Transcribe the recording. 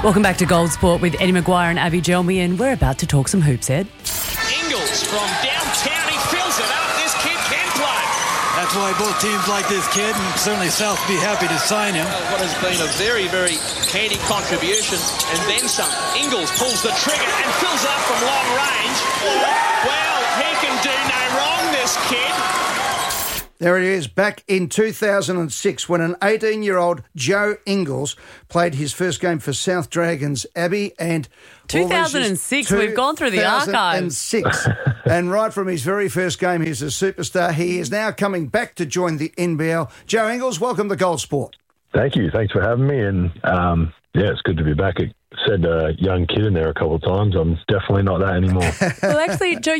Welcome back to Gold Sport with Eddie Maguire and Abby Gelmy, and we're about to talk some hoops, Ed. Ingles from downtown, he fills it up. This kid can play. That's why both teams like this kid, and certainly South will be happy to sign him. What has been a very, very handy contribution, and then some. Ingles pulls the trigger and fills up from long range. Well, he can do no wrong, this kid. There it is, back in 2006 when an 18-year-old Joe Ingles played his first game for South Dragons, Abbey, and 2006, we've gone through the archives. 2006, and right from his very first game, he's a superstar. He is now coming back to join the NBL. Joe Ingles, welcome to Gold Sport. Thank you. Thanks for having me, and it's good to be back. I said young kid in there a couple of times. I'm definitely not that anymore. Well, actually, Joe,